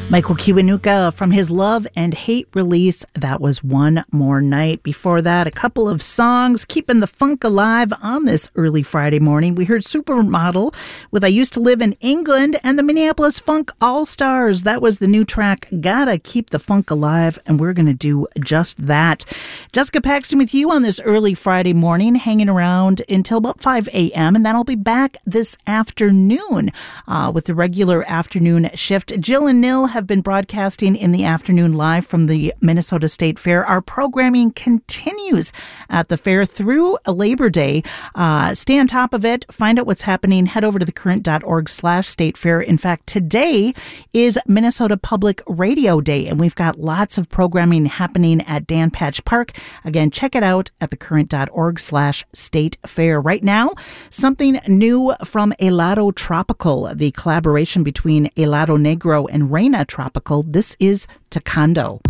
Michael Kiwanuka from his Love and Hate release, that was One More Night. Before that, a couple of songs keeping the funk alive on this early Friday morning. We heard Supermodel with I Used to Live in England and the Minneapolis Funk All-Stars. That was the new track, Gotta Keep the Funk Alive, and we're going to do just that. Jessica Paxton with you on this early Friday morning, hanging around until about 5 a.m., and then I'll be back this afternoon with the regular afternoon shift. Jill and Nil have been broadcasting in the afternoon live from the Minnesota State Fair. Our programming continues at the fair through Labor Day. Stay on top of it. Find out what's happening. Head over to thecurrent.org/State Fair. In fact, today is Minnesota Public Radio Day, and we've got lots of programming happening at Dan Patch Park. Again, check it out at thecurrent.org/State Fair. Right now, something new from Helado Tropical, the collaboration between Helado Negro and Reina Tropical. This is Tocando.